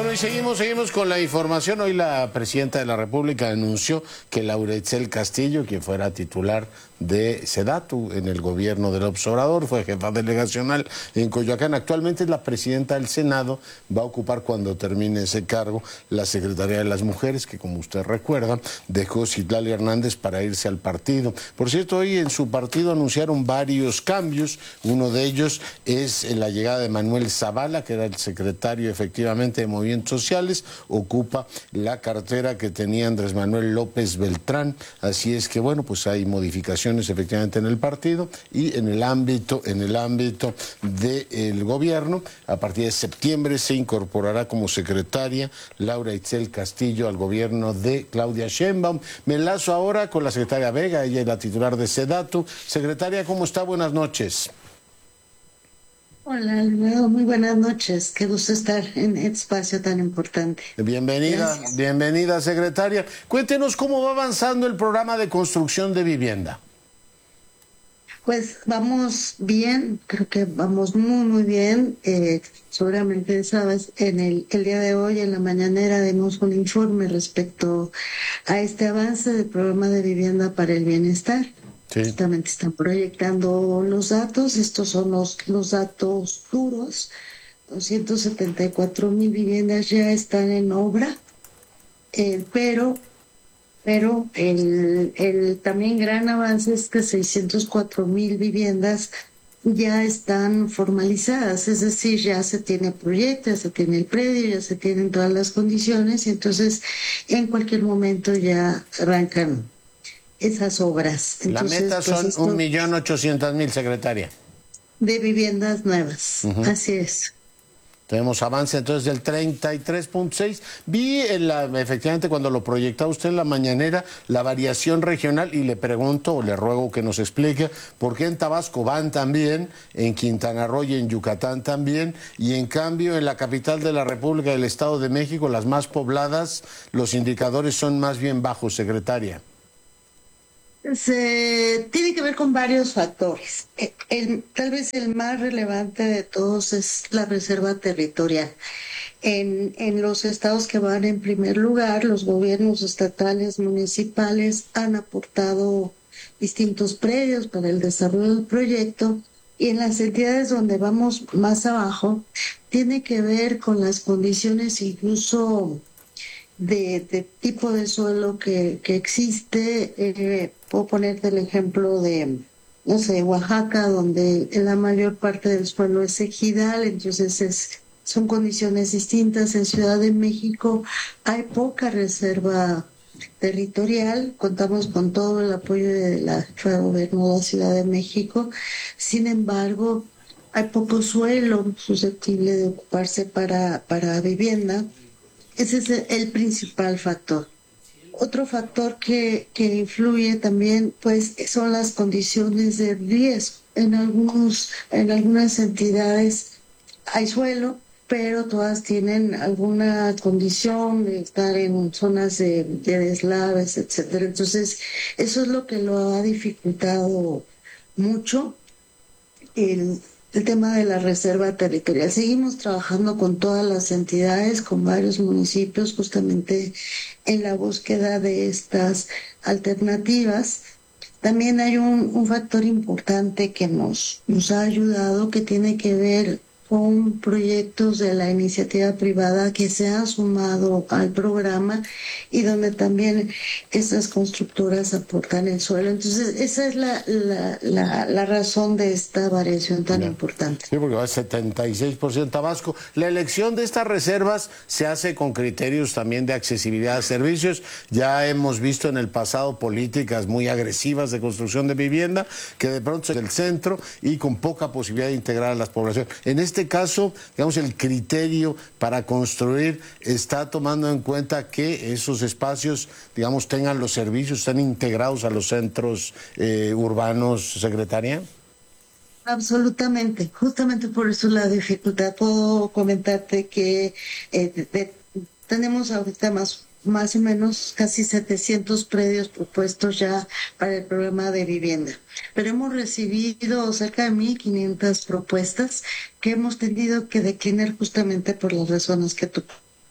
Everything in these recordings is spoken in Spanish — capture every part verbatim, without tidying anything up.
Bueno, y seguimos, seguimos con la información. Hoy la presidenta de la República anunció que Laura Itzel Castillo, quien fuera titular de SEDATU en el gobierno del Obrador, fue jefa delegacional en Coyoacán. Actualmente es la presidenta del Senado, va a ocupar cuando termine ese cargo la Secretaría de las Mujeres, que como usted recuerda, dejó Citlali Hernández para irse al partido. Por cierto, hoy en su partido anunciaron varios cambios. Uno de ellos es la llegada de Manuel Zavala, que era el secretario efectivamente de Movimientos Sociales, ocupa la cartera que tenía Andrés Manuel López Beltrán. Así es que bueno, pues hay modificaciones efectivamente en el partido y en el ámbito, en el ámbito del gobierno. A partir de septiembre se incorporará como secretaria Laura Itzel Castillo al gobierno de Claudia Sheinbaum. Me enlazo ahora con la secretaria Vega, ella es la titular de SEDATU. Secretaria, ¿cómo está? Buenas noches. Hola, Alfredo, muy buenas noches. Qué gusto estar en este espacio tan importante. Bienvenida, Gracias. bienvenida, secretaria. Cuéntenos cómo va avanzando el programa de construcción de vivienda. Pues vamos bien, creo que vamos muy, muy bien. Eh, seguramente sabes, en el, el día de hoy, en la mañanera, dimos un informe respecto a este avance del programa de vivienda para el bienestar. Sí. Justamente están proyectando los datos, estos son los, los datos duros. doscientas setenta y cuatro mil viviendas ya están en obra, eh, pero, pero el, el también gran avance es que seiscientas cuatro mil viviendas ya están formalizadas, es decir, ya se tiene proyecto, ya se tiene el predio, ya se tienen todas las condiciones, y entonces en cualquier momento ya arrancan esas obras. Entonces, la meta son pues un millón ochocientas mil, secretaria. De viviendas nuevas, uh-huh. Así es. Tenemos avance entonces del treinta y tres punto seis. Vi en la, efectivamente cuando lo proyectaba usted en la mañanera la variación regional y le pregunto o le ruego que nos explique por qué en Tabasco van tan bien, en Quintana Roo y en Yucatán también, y en cambio en la capital de la República del Estado de México, las más pobladas, los indicadores son más bien bajos, secretaria. Se tiene que ver con varios factores. El, el, tal vez el más relevante de todos es la reserva territorial. En, en los estados que van en primer lugar, los gobiernos estatales, municipales han aportado distintos predios para el desarrollo del proyecto, y en las entidades donde vamos más abajo, tiene que ver con las condiciones incluso De, de tipo de suelo que, que existe. Eh, puedo ponerte el ejemplo de, no sé, Oaxaca, donde la mayor parte del suelo es ejidal, entonces es, son condiciones distintas. En Ciudad de México hay poca reserva territorial, contamos con todo el apoyo de la jefa de gobierno de la Ciudad de México, sin embargo, hay poco suelo susceptible de ocuparse para, para vivienda. Ese es el principal factor. Otro factor que, que influye también, pues, son las condiciones de riesgo. En algunos, en algunas entidades hay suelo, pero todas tienen alguna condición de estar en zonas de, de deslaves, etcétera. Entonces, eso es lo que lo ha dificultado mucho. El El tema de la reserva territorial. Seguimos trabajando con todas las entidades, con varios municipios, justamente en la búsqueda de estas alternativas. También hay un, un factor importante que nos, nos ha ayudado, que tiene que ver con proyectos de la iniciativa privada que se han sumado al programa y donde también estas constructoras aportan el suelo. Entonces, esa es la, la, la, la razón de esta variación tan yeah. importante. Sí, porque va al setenta y seis por ciento Tabasco. La elección de estas reservas se hace con criterios también de accesibilidad a servicios. Ya hemos visto en el pasado políticas muy agresivas de construcción de vivienda, que de pronto es el centro y con poca posibilidad de integrar a las poblaciones. En este caso, digamos, el criterio para construir está tomando en cuenta que esos espacios, digamos, tengan los servicios, están integrados a los centros eh, urbanos, secretaria. Absolutamente, justamente por eso la dificultad. Puedo comentarte que eh, de, de, tenemos ahorita más más o menos casi setecientos predios propuestos ya para el programa de vivienda. Pero hemos recibido cerca de mil quinientas propuestas que hemos tenido que declinar justamente por las razones que tú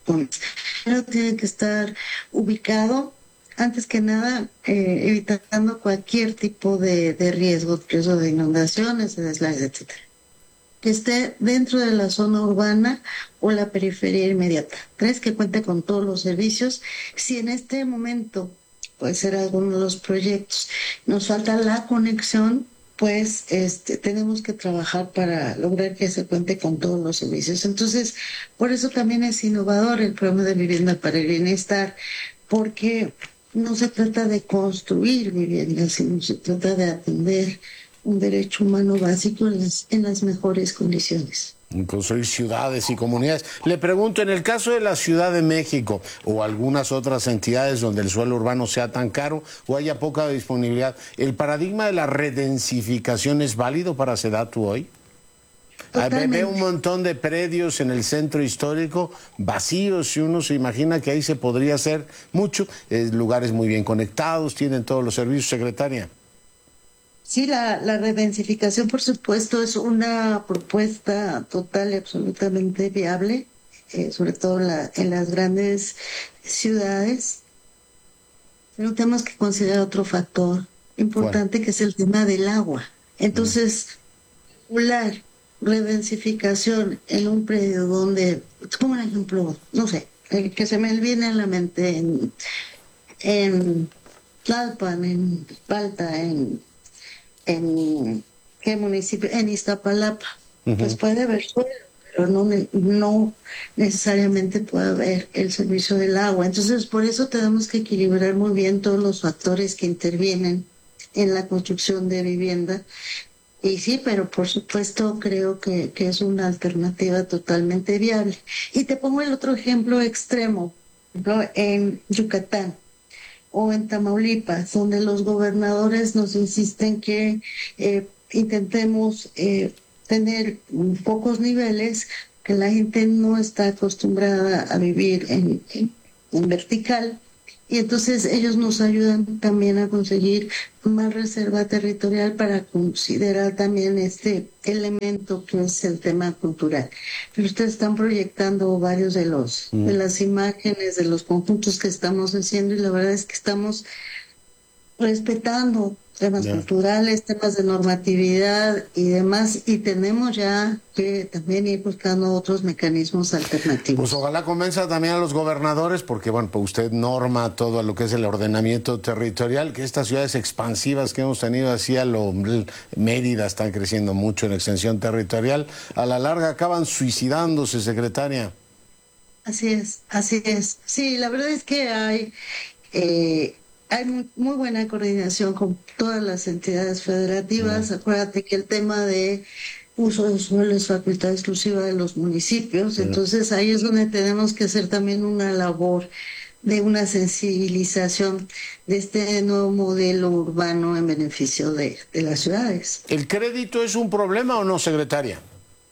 Pero tiene que estar ubicado, antes que nada, eh, evitando cualquier tipo de, de riesgo, riesgo de inundaciones, de deslaves, etcétera. Que esté dentro de la zona urbana o la periferia inmediata. Tres, que cuente con todos los servicios. Si en este momento puede ser alguno de los proyectos, nos falta la conexión, pues este, tenemos que trabajar para lograr que se cuente con todos los servicios. Entonces, por eso también es innovador el programa de vivienda para el bienestar, porque no se trata de construir viviendas, sino se trata de atender un derecho humano básico en las, en las mejores condiciones. Construir ciudades y comunidades. Le pregunto, en el caso de la Ciudad de México o algunas otras entidades donde el suelo urbano sea tan caro o haya poca disponibilidad, ¿el paradigma de la redensificación es válido para SEDATU hoy? Totalmente. Veo un montón de predios en el centro histórico vacíos y uno se imagina que ahí se podría hacer mucho, eh, lugares muy bien conectados, tienen todos los servicios, secretaria. Sí, la, la redensificación, por supuesto, es una propuesta total y absolutamente viable, eh, sobre todo en, la, en las grandes ciudades. Pero tenemos que considerar otro factor importante, bueno, que es el tema del agua. Entonces, regular redensificación en un predio donde, como un ejemplo, no sé, el que se me viene a la mente en, en Tlalpan, en Palta, en en qué municipio, en Iztapalapa, uh-huh. Pues puede haber suelo, pero no, no necesariamente puede haber el servicio del agua. Entonces, por eso tenemos que equilibrar muy bien todos los factores que intervienen en la construcción de vivienda. Y sí, pero por supuesto creo que, que es una alternativa totalmente viable. Y te pongo el otro ejemplo extremo, ¿no? En Yucatán o en Tamaulipas, donde los gobernadores nos insisten que eh, intentemos eh, tener pocos niveles, que la gente no está acostumbrada a vivir en, en, en vertical, y entonces ellos nos ayudan también a conseguir más reserva territorial para considerar también este elemento que es el tema cultural. Pero ustedes están proyectando varios de los mm. de las imágenes de los conjuntos que estamos haciendo, y la verdad es que estamos respetando temas yeah. culturales, temas de normatividad y demás, y tenemos ya que también ir buscando otros mecanismos alternativos. Pues ojalá convenza también a los gobernadores, porque bueno, pues usted norma todo lo que es el ordenamiento territorial, que estas ciudades expansivas que hemos tenido así a lo Mérida están creciendo mucho en extensión territorial, a la larga acaban suicidándose, secretaria. Así es, así es. Sí, la verdad es que hay eh, Hay muy, muy buena coordinación con todas las entidades federativas. Mm. Acuérdate que el tema de uso de suelo es facultad exclusiva de los municipios. Mm. Entonces ahí es donde tenemos que hacer también una labor de una sensibilización de este nuevo modelo urbano en beneficio de, de las ciudades. ¿El crédito es un problema o no, secretaria?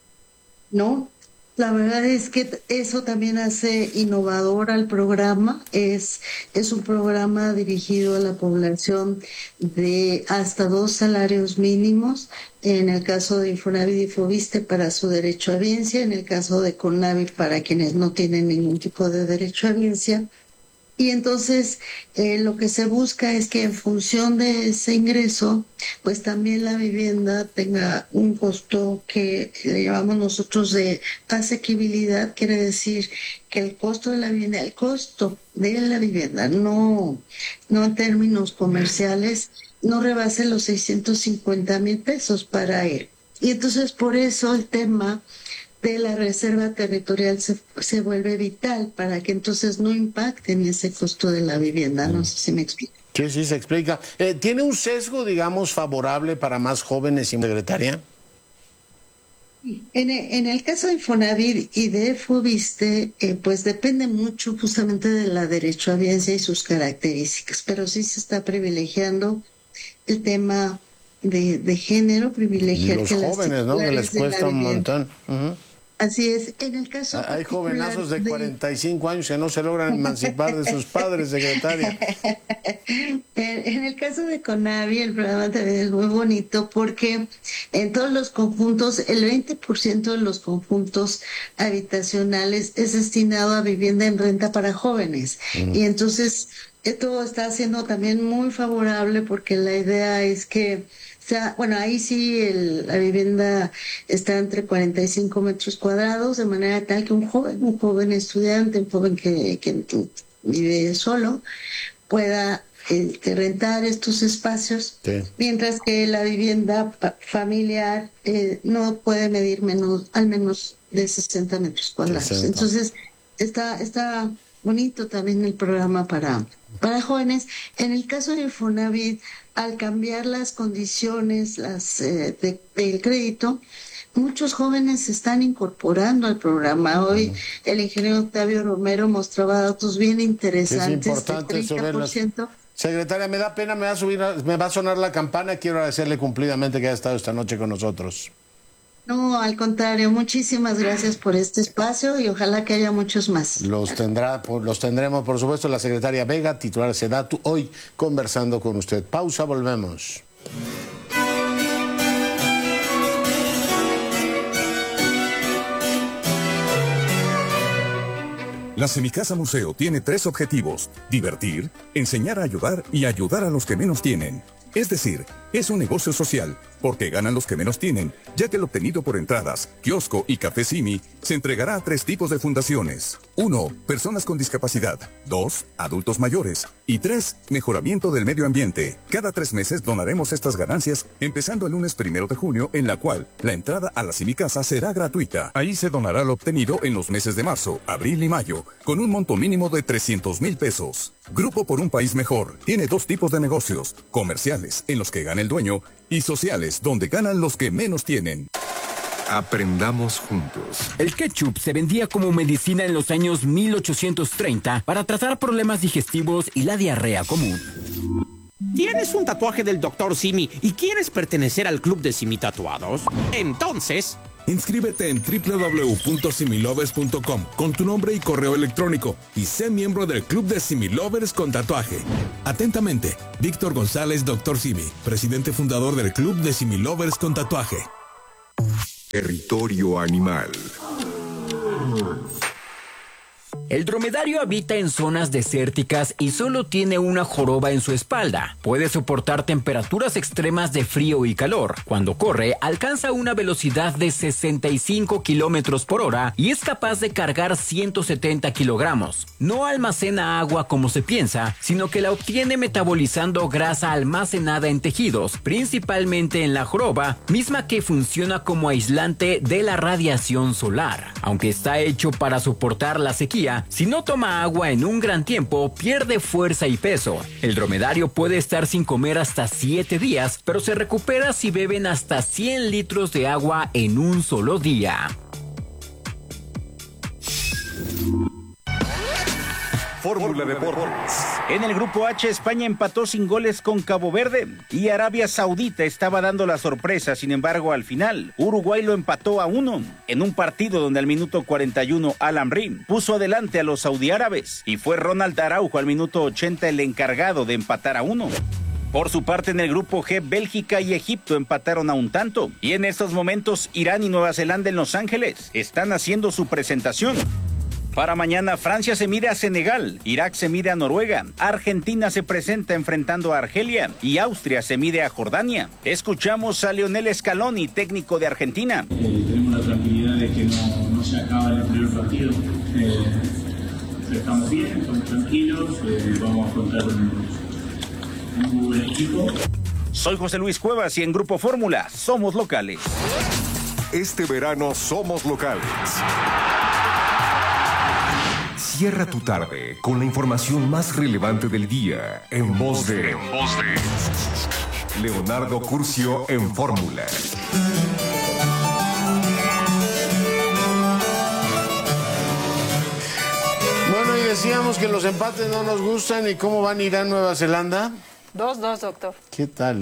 No. La verdad es que eso también hace innovador al programa. Es, es un programa dirigido a la población de hasta dos salarios mínimos. En el caso de Infonavit y Foviste para su derecho a biencia, en el caso de Conavit para quienes no tienen ningún tipo de derecho a biencia. Y entonces eh, lo que se busca es que en función de ese ingreso, pues también la vivienda tenga un costo que le llamamos nosotros de asequibilidad. Quiere decir que el costo de la vivienda, el costo de la vivienda, no, no en términos comerciales, no rebase los seiscientos cincuenta mil pesos para él. Y entonces por eso el tema de la reserva territorial se, se vuelve vital para que entonces no impacte en ese costo de la vivienda. No sé si me explico. Sí, sí, se explica. Eh, ¿Tiene un sesgo, digamos, favorable para más jóvenes, secretaria? En, en el caso de Infonavit y de Foviste, eh, pues depende mucho justamente de la derechohabiencia y sus características, pero sí se está privilegiando el tema de, de género, privilegiar los que jóvenes, las ¿no? Que les cuesta un montón. Uh-huh. Así es. En el caso Hay jovenazos de de cuarenta y cinco años que no se logran emancipar de sus padres, secretaria. En, en el caso de CONAVI, el programa también es muy bonito porque en todos los conjuntos, el veinte por ciento de los conjuntos habitacionales es destinado a vivienda en renta para jóvenes. Mm. Y entonces esto está siendo también muy favorable porque la idea es que, o sea, bueno, ahí sí el, la vivienda está entre cuarenta y cinco metros cuadrados, de manera tal que un joven, un joven estudiante, un joven que, que vive solo, pueda eh, rentar estos espacios, sí. Mientras que la vivienda familiar eh, no puede medir menos, al menos de sesenta metros cuadrados. sesenta. Entonces, está, está bonito también el programa para, para jóvenes. En el caso de Infonavit, al cambiar las condiciones las uh, de, del crédito, muchos jóvenes se están incorporando al programa. Hoy uh-huh. el ingeniero Octavio Romero mostraba datos bien interesantes. Es importante del treinta por ciento. Secretaria, me da pena, me va a subir, me va a sonar la campana. Quiero agradecerle cumplidamente que haya estado esta noche con nosotros. No, al contrario, muchísimas gracias por este espacio y ojalá que haya muchos más. Los tendrá, los tendremos, por supuesto, la secretaria Vega, titular de SEDATU, hoy conversando con usted. Pausa, volvemos. La Semicasa Museo tiene tres objetivos: divertir, enseñar a ayudar y ayudar a los que menos tienen. Es decir, es un negocio social, porque ganan los que menos tienen, ya que el obtenido por entradas, kiosco y café Simi se entregará a tres tipos de fundaciones. Uno, personas con discapacidad. Dos, adultos mayores. Y tres, mejoramiento del medio ambiente. Cada tres meses donaremos estas ganancias, empezando el lunes primero de junio, en la cual la entrada a la Semicasa será gratuita. Ahí se donará lo obtenido en los meses de marzo, abril y mayo, con un monto mínimo de trescientos mil pesos. Grupo por un País Mejor tiene dos tipos de negocios: comerciales, en los que gana el dueño, y sociales, donde ganan los que menos tienen. Aprendamos juntos. El ketchup se vendía como medicina en los años mil ochocientos treinta para tratar problemas digestivos y la diarrea común. ¿Tienes un tatuaje del doctor Simi y quieres pertenecer al club de Simi Tatuados? Entonces, inscríbete en doble u doble u doble u punto similovers punto com con tu nombre y correo electrónico y sé miembro del club de Similovers con tatuaje. Atentamente, Víctor González, doctor Simi, presidente fundador del club de Similovers con tatuaje. Territorio animal. El dromedario habita en zonas desérticas y solo tiene una joroba en su espalda. Puede soportar temperaturas extremas de frío y calor. Cuando corre, alcanza una velocidad de sesenta y cinco kilómetros por hora y es capaz de cargar ciento setenta kilogramos. No almacena agua como se piensa, sino que la obtiene metabolizando grasa almacenada en tejidos, principalmente en la joroba, misma que funciona como aislante de la radiación solar. Aunque está hecho para soportar la sequía, si no toma agua en un gran tiempo, pierde fuerza y peso. El dromedario puede estar sin comer hasta siete días, pero se recupera si beben hasta cien litros de agua en un solo día. Fórmula Deportes. En el grupo H, España empató sin goles con Cabo Verde y Arabia Saudita estaba dando la sorpresa. Sin embargo, al final, Uruguay lo empató a uno en un partido donde al minuto cuarenta y uno Al-Amri puso adelante a los saudiárabes y fue Ronald Araujo al minuto ochenta el encargado de empatar a uno. Por su parte, en el grupo G, Bélgica y Egipto empataron a un tanto y en estos momentos Irán y Nueva Zelanda en Los Ángeles están haciendo su presentación. Para mañana, Francia se mide a Senegal, Irak se mide a Noruega, Argentina se presenta enfrentando a Argelia y Austria se mide a Jordania. Escuchamos a Lionel Scaloni, técnico de Argentina. Eh, tenemos la tranquilidad de que no, no se acaba el primer partido. Eh, estamos bien, estamos tranquilos, eh, vamos a afrontar un, un muy buen equipo. Soy José Luis Cuevas y en Grupo Fórmula somos locales. Este verano somos locales. Cierra tu tarde con la información más relevante del día en voz de, en voz de Leonardo Curcio en Fórmula. Bueno, y decíamos que los empates no nos gustan. ¿Y cómo van Irán, Nueva Zelanda? dos dos, doctor. ¿Qué tal, eh?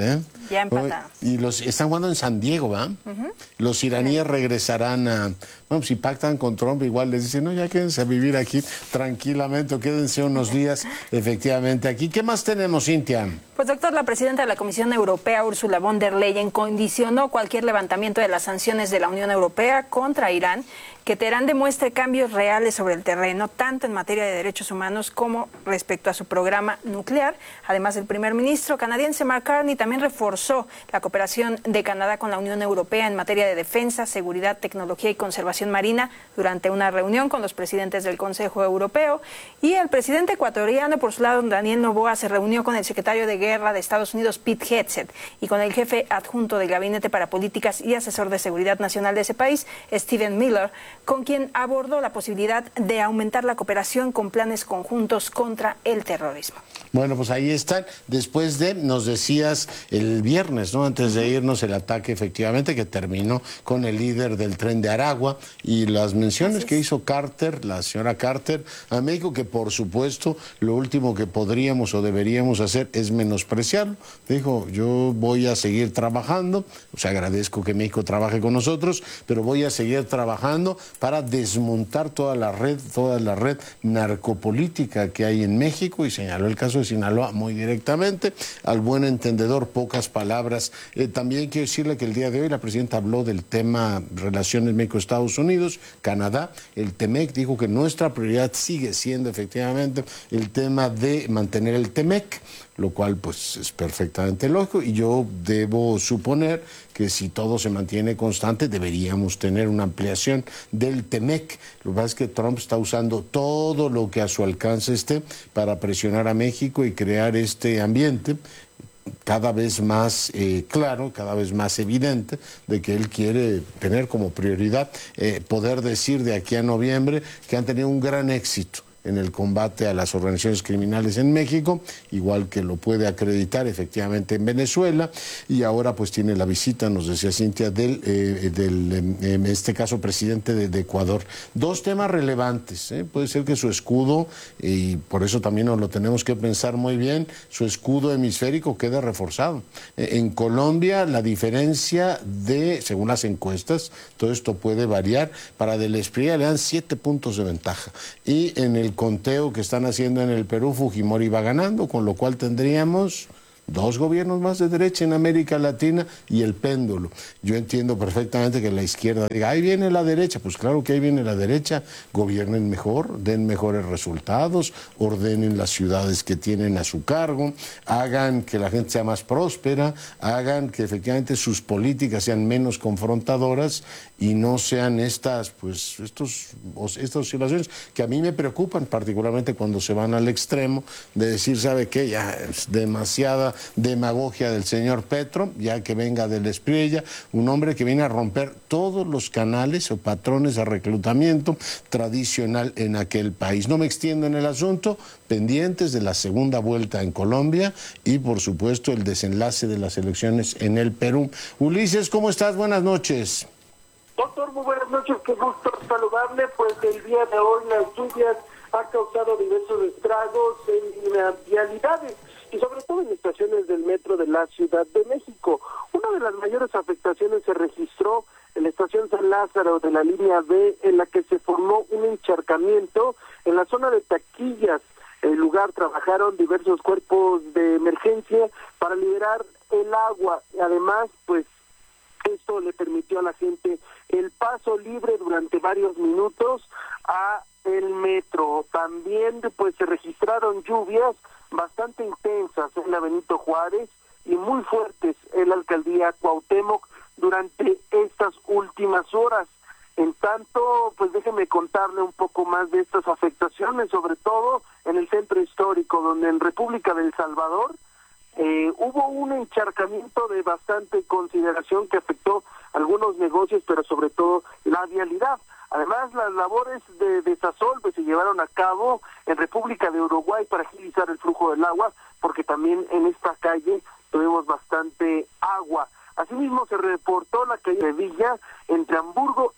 Ya empatados. Y los están jugando en San Diego, ¿va? Uh-huh. Los iraníes regresarán a... Bueno, si pactan con Trump, igual les dicen, no, ya quédense a vivir aquí tranquilamente o quédense unos días efectivamente aquí. ¿Qué más tenemos, Cintia? Pues, doctor, la presidenta de la Comisión Europea, Ursula von der Leyen, condicionó cualquier levantamiento de las sanciones de la Unión Europea contra Irán, que Teherán demuestre cambios reales sobre el terreno, tanto en materia de derechos humanos como respecto a su programa nuclear. Además, el primer ministro canadiense Mark Carney también reforzó la cooperación de Canadá con la Unión Europea en materia de defensa, seguridad, tecnología y conservación marina durante una reunión con los presidentes del Consejo Europeo. Y el presidente ecuatoriano, por su lado, Daniel Noboa, se reunió con el secretario de Guerra de Estados Unidos, Pete Hegseth, y con el jefe adjunto del Gabinete para Políticas y asesor de Seguridad Nacional de ese país, Stephen Miller, con quien abordó la posibilidad de aumentar la cooperación con planes conjuntos contra el terrorismo. Bueno, pues ahí están. Después de, nos decías el viernes, ¿no? Antes de irnos, el ataque efectivamente que terminó con el líder del Tren de Aragua y las menciones que hizo Carter, la señora Carter, a México, que por supuesto lo último que podríamos o deberíamos hacer es menospreciarlo. Dijo, yo voy a seguir trabajando, o sea, agradezco que México trabaje con nosotros, pero voy a seguir trabajando para desmontar toda la red, toda la red narcopolítica que hay en México, y señaló el caso de Sinaloa muy directamente. Al buen entendedor, pocas palabras. Eh, también quiero decirle que el día de hoy la presidenta habló del tema relaciones México-Estados Unidos, Canadá, el TEMEC, dijo que nuestra prioridad sigue siendo efectivamente el tema de mantener el TEMEC, lo cual pues es perfectamente lógico, y yo debo suponer que si todo se mantiene constante deberíamos tener una ampliación del TEMEC. Lo que pasa es que Trump está usando todo lo que a su alcance esté para presionar a México y crear este ambiente cada vez más eh, claro, cada vez más evidente, de que él quiere tener como prioridad eh, poder decir de aquí a noviembre que han tenido un gran éxito en el combate a las organizaciones criminales en México, igual que lo puede acreditar efectivamente en Venezuela, y ahora pues tiene la visita, nos decía Cintia, del, eh, del en este caso, presidente de, de Ecuador. Dos temas relevantes, ¿eh? Puede ser que su escudo, y por eso también nos lo tenemos que pensar muy bien, su escudo hemisférico quede reforzado. Eh, en Colombia la diferencia de, según las encuestas, todo esto puede variar, para Del Espriella le dan siete puntos de ventaja, y en el conteo que están haciendo en el Perú, Fujimori va ganando, con lo cual tendríamos dos gobiernos más de derecha en América Latina y el péndulo. Yo entiendo perfectamente que la izquierda diga, ahí viene la derecha, pues claro que ahí viene la derecha, gobiernen mejor, den mejores resultados, ordenen las ciudades que tienen a su cargo, hagan que la gente sea más próspera, hagan que efectivamente sus políticas sean menos confrontadoras y no sean estas, pues, estos, estas oscilaciones que a mí me preocupan, particularmente cuando se van al extremo de decir, ¿sabe qué? Ya es demasiada demagogia del señor Petro, ya que venga Del Espriella, un hombre que viene a romper todos los canales o patrones de reclutamiento tradicional en aquel país. No me extiendo en el asunto, pendientes de la segunda vuelta en Colombia y por supuesto el desenlace de las elecciones en el Perú. Ulises, ¿cómo estás? Buenas noches. Doctor, muy buenas noches, qué gusto saludarle. Pues el día de hoy las lluvias han causado diversos estragos en vialidades y sobre todo en estaciones del metro de la Ciudad de México. Una de las mayores afectaciones se registró en la estación San Lázaro de la línea B, en la que se formó un encharcamiento en la zona de taquillas. En el lugar trabajaron diversos cuerpos de emergencia para liberar el agua. Además, pues, esto le permitió a la gente el paso libre durante varios minutos a el metro. También pues se registraron lluvias bastante intensas en la Benito Juárez y muy fuertes en la alcaldía Cuauhtémoc durante estas últimas horas. En tanto, pues déjeme contarle un poco más de estas afectaciones, sobre todo en el centro histórico, donde en República del Salvador Eh, hubo un encharcamiento de bastante consideración que afectó algunos negocios, pero sobre todo la vialidad. Además, las labores de desasolve se llevaron a cabo en República de Uruguay para agilizar el flujo del agua, porque también en esta calle tuvimos bastante agua. Asimismo, se reportó la calle de Villa entre Hamburgo y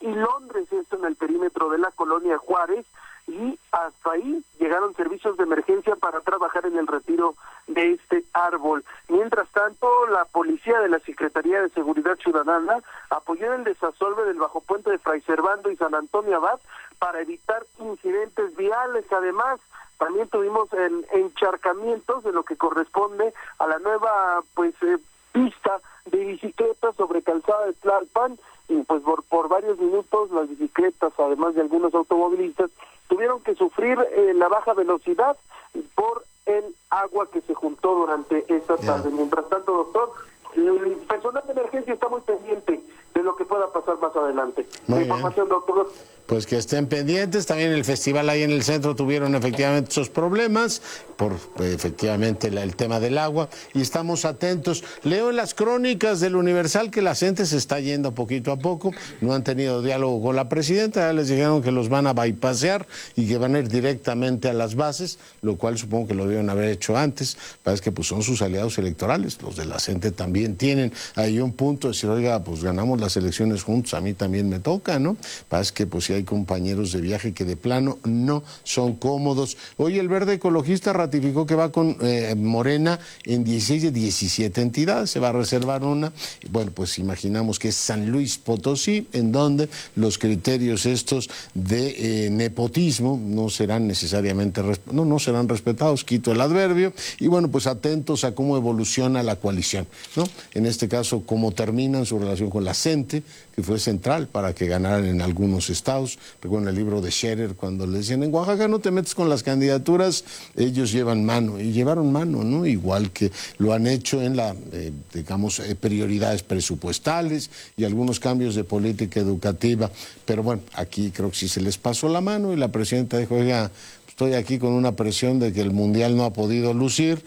y Londres, esto en el perímetro de la colonia Juárez, y hasta ahí llegaron servicios de emergencia para trabajar en el retiro de este árbol. Mientras tanto, la policía de la Secretaría de Seguridad Ciudadana apoyó el desasolve del bajopuente de Fray Servando y San Antonio Abad para evitar incidentes viales. Además, también tuvimos el encharcamientos de lo que corresponde a la nueva pues eh, pista de bicicletas sobre calzada de Tlalpan, y pues por, por varios minutos las bicicletas, además de algunos automovilistas, tuvieron que sufrir eh, la baja velocidad por el agua que se juntó durante esta tarde. Yeah. Mientras tanto, doctor, el personal de emergencia está muy pendiente de lo que pueda pasar más adelante. Muy La información, bien. doctor. Pues que estén pendientes. También el festival ahí en el centro tuvieron efectivamente esos problemas por efectivamente la, el tema del agua, y estamos atentos. Leo en las crónicas del Universal que la gente se está yendo poquito a poco, no han tenido diálogo con la presidenta, ya les dijeron que los van a bypassear y que van a ir directamente a las bases, lo cual supongo que lo debieron haber hecho antes. Parece que pues son sus aliados electorales, los de la gente también tienen ahí un punto de decir, oiga, pues ganamos las elecciones juntos, a mí también me toca, ¿no? Parece que pues si hay compañeros de viaje que de plano no son cómodos. Hoy el Verde Ecologista ratificó que va con eh, Morena en dieciséis de diecisiete entidades, se va a reservar una, bueno, pues imaginamos que es San Luis Potosí, en donde los criterios estos de eh, nepotismo no serán necesariamente, no, no serán respetados, quito el adverbio, y bueno, pues atentos a cómo evoluciona la coalición, ¿no? En este caso, cómo terminan su relación con la CENTE, que fue central para que ganaran en algunos estados. Recuerdo en el libro de Scherer, cuando le decían, en Oaxaca no te metes con las candidaturas, ellos llevan mano, y llevaron mano, ¿no? Igual que lo han hecho en la, eh, digamos, eh, prioridades presupuestales y algunos cambios de política educativa. Pero bueno, aquí creo que sí se les pasó la mano, y la presidenta dijo, oiga, estoy aquí con una presión de que el Mundial no ha podido lucir,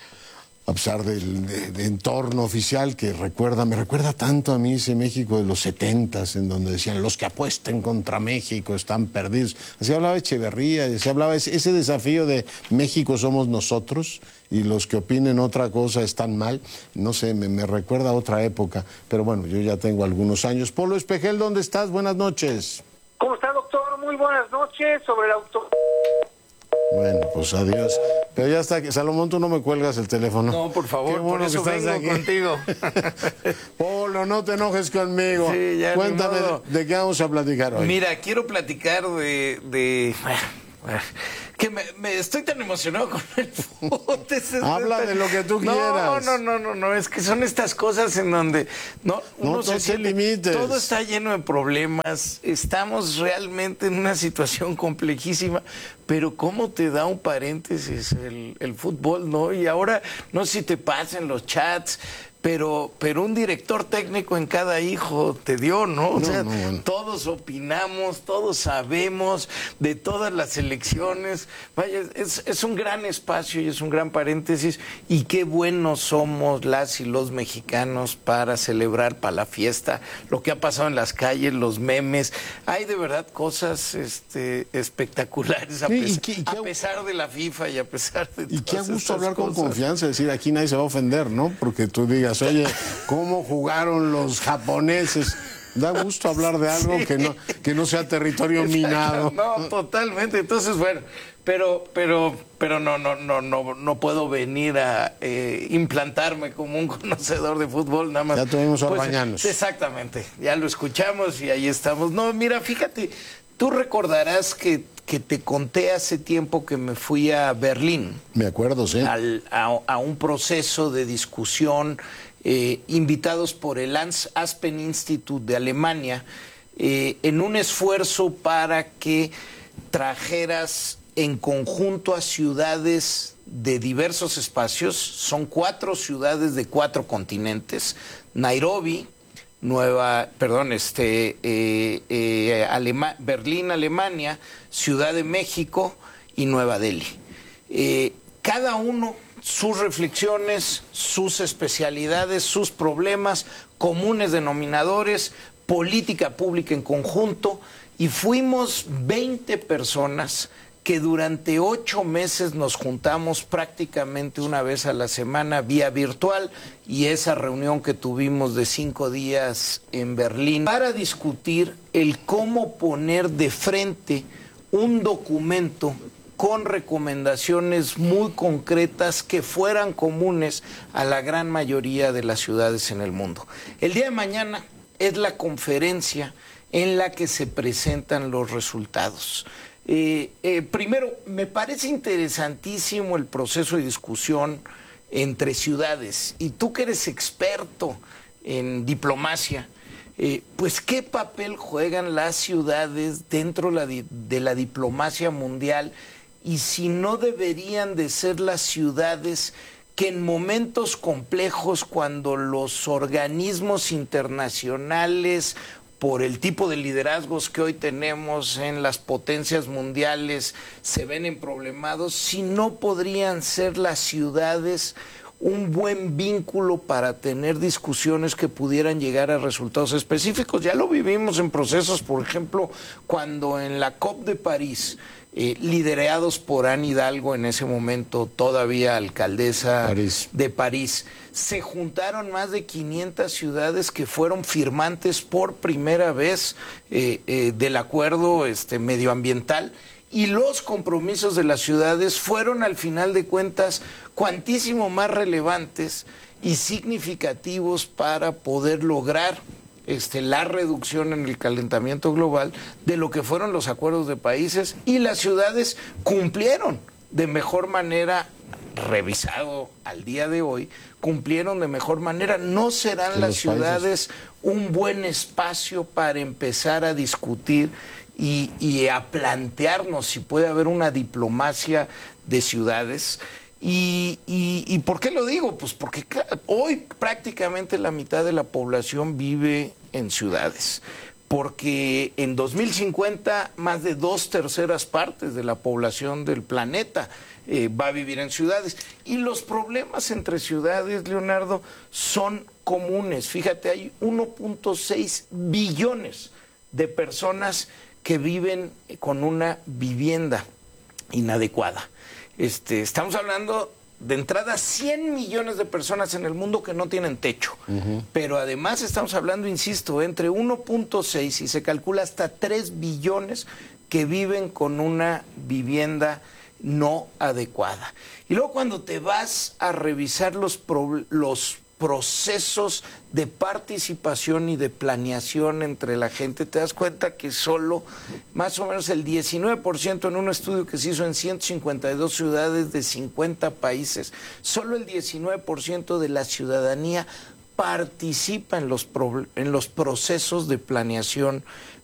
a pesar del de, de entorno oficial que recuerda, me recuerda tanto a mí ese México de los setentas, en donde decían, los que apuesten contra México están perdidos. Así hablaba Echeverría, así hablaba ese, ese desafío de México somos nosotros, y los que opinen otra cosa están mal. No sé, me, me recuerda a otra época, pero bueno, yo ya tengo algunos años. Polo Espejel, ¿dónde estás? Buenas noches. ¿Cómo está, doctor? Muy buenas noches. Sobre el auto... Bueno, pues adiós. Pero ya está, Salomón, tú no me cuelgas el teléfono. No, por favor, Qué bueno por eso que estás vengo aquí contigo. Polo, no te enojes conmigo. Sí, ya Cuéntame de, de qué vamos a platicar hoy. Mira, quiero platicar de... de... que me, me estoy tan emocionado con el fútbol. Habla de lo que tú no, quieras. No, no, no, no, es que son estas cosas en donde no, uno no se te siente, limites. todo está lleno de problemas, estamos realmente en una situación complejísima, pero cómo te da un paréntesis el, el fútbol, ¿no? Y ahora, no sé si te pasen los chats, Pero, pero un director técnico en cada hijo te dio, ¿no? O no, sea, no, bueno. todos opinamos, todos sabemos de todas las elecciones. Vaya, es, es un gran espacio y es un gran paréntesis. Y qué buenos somos las y los mexicanos para celebrar, para la fiesta, lo que ha pasado en las calles, los memes. Hay de verdad cosas este, espectaculares a, sí, pes y qué, y qué, a pesar de la FIFA y a pesar de y todas qué a gusto hablar cosas. con confianza, decir, aquí nadie se va a ofender, ¿no? Porque tú digas, oye, ¿cómo jugaron los japoneses? Da gusto hablar de algo sí. que no que no sea territorio Exacto. minado. No, totalmente. Entonces, bueno, pero pero pero no no no no no puedo venir a eh, implantarme como un conocedor de fútbol nada más. Ya tuvimos pues, Orbañanos. Exactamente. Ya lo escuchamos y ahí estamos. No, mira, fíjate, tú recordarás que que te conté hace tiempo que me fui a Berlín. Me acuerdo, sí. Al, a, a un proceso de discusión, eh, invitados por el Aspen Institute de Alemania, eh, en un esfuerzo para que trajeras en conjunto a ciudades de diversos espacios. Son cuatro ciudades de cuatro continentes: Nairobi, Nueva, perdón, este, eh, eh, Alema, Berlín, Alemania, Ciudad de México y Nueva Delhi. Eh, cada uno sus reflexiones, sus especialidades, sus problemas, comunes denominadores, política pública en conjunto, y fuimos veinte personas que durante ocho meses nos juntamos prácticamente una vez a la semana vía virtual, y esa reunión que tuvimos de cinco días en Berlín para discutir el cómo poner de frente un documento con recomendaciones muy concretas que fueran comunes a la gran mayoría de las ciudades en el mundo. El día de mañana es la conferencia en la que se presentan los resultados. Eh, eh, primero, me parece interesantísimo el proceso de discusión entre ciudades, y tú que eres experto en diplomacia, eh, pues qué papel juegan las ciudades dentro la di- de la diplomacia mundial, y si no deberían de ser las ciudades que en momentos complejos, cuando los organismos internacionales, por el tipo de liderazgos que hoy tenemos en las potencias mundiales, se ven emproblemados, si no podrían ser las ciudades un buen vínculo para tener discusiones que pudieran llegar a resultados específicos. Ya lo vivimos en procesos, por ejemplo, cuando en la COP de París, eh, liderados por Anne Hidalgo, en ese momento todavía alcaldesa París. de París, se juntaron más de quinientas ciudades que fueron firmantes por primera vez eh, eh, del acuerdo este, medioambiental, y los compromisos de las ciudades fueron al final de cuentas cuantísimo más relevantes y significativos para poder lograr este, la reducción en el calentamiento global de lo que fueron los acuerdos de países, y las ciudades cumplieron de mejor manera, revisado al día de hoy, cumplieron de mejor manera. ¿No serán las ciudades un buen espacio para empezar a discutir y, y a plantearnos si puede haber una diplomacia de ciudades? Y, y, ¿Y por qué lo digo? Pues porque hoy prácticamente la mitad de la población vive en ciudades, porque en dos mil cincuenta más de dos terceras partes de la población del planeta eh, va a vivir en ciudades. Y los problemas entre ciudades, Leonardo, son comunes. Fíjate, hay uno punto seis billones de personas que viven con una vivienda inadecuada. Este, estamos hablando de entrada cien millones de personas en el mundo que no tienen techo. Uh-huh. Pero además estamos hablando, insisto, entre uno punto seis y se calcula hasta tres billones que viven con una vivienda no adecuada. Y luego cuando te vas a revisar los, pro, los procesos de participación y de planeación entre la gente, te das cuenta que solo más o menos el diecinueve por ciento, en un estudio que se hizo en ciento cincuenta y dos ciudades de cincuenta países, solo el diecinueve por ciento de la ciudadanía participa en los, pro, en los procesos de planeación